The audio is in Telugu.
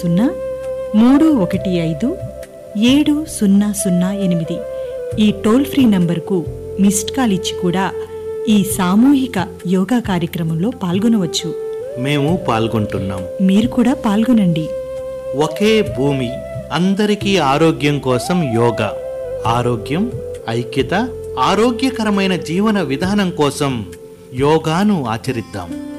1-800-315-7008 ఈ టోల్ ఫ్రీ నంబర్కు మిస్డ్ కాల్ ఇచ్చి కూడా ఈ సామూహిక యోగా కార్యక్రమంలో పాల్గొనవచ్చు. మేము పాల్గొంటున్నాం, మీరు కూడా పాల్గొనండి. ఒకే భూమి, అందరికీ ఆరోగ్యం కోసం యోగా. ఆరోగ్యం, ఐక్యత, ఆరోగ్యకరమైన జీవన విధానం కోసం యోగాను ఆచరిద్దాం.